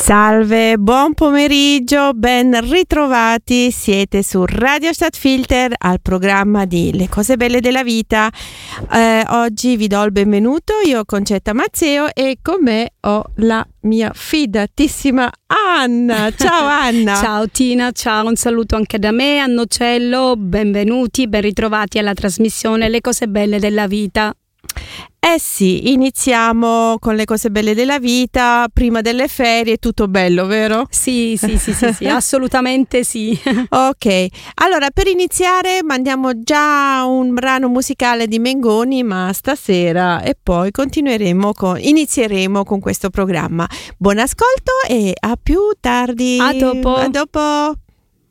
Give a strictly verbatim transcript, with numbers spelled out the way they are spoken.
Salve, buon pomeriggio, ben ritrovati, siete su Radio Stadtfilter al programma di Le cose belle della vita. Eh, oggi vi do il benvenuto, io Concetta Mazzeo e con me ho la mia fidatissima Anna. Ciao Anna. Ciao Tina, ciao, un saluto anche da me, Annocello, benvenuti, ben ritrovati alla trasmissione Le cose belle della vita. Eh sì, iniziamo con le cose belle della vita, prima delle ferie, tutto bello, vero? Sì, sì, sì, sì, sì, assolutamente sì. Ok, allora per iniziare mandiamo già un brano musicale di Mengoni, ma stasera e poi continueremo con, inizieremo con questo programma. Buon ascolto e a più tardi. A dopo. A dopo.